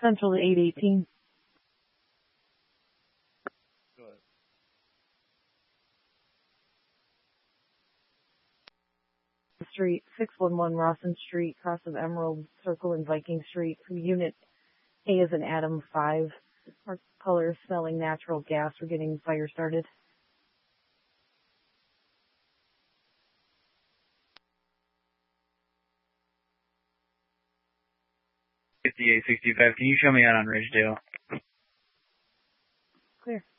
Central to 818. Go ahead. Street, 611 Rawson Street, cross of Emerald Circle and Viking Street. Unit A is an Adam 5. Our color is smelling natural gas. We're getting fire started. 5865. Can you show me out on Ridgedale? Clear.